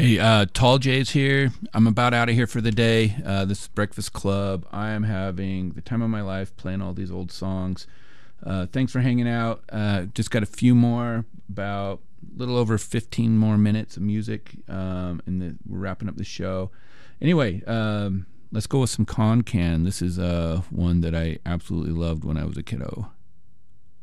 Hey, Tall Jay's here. I'm about out of here for the day. This is Breakfast Club. I am having the time of my life playing all these old songs. Thanks for hanging out. Just got a few more, about a little over 15 more minutes of music, and we're wrapping up the show. Anyway, let's go with some Con Can. This is one that I absolutely loved when I was a kiddo.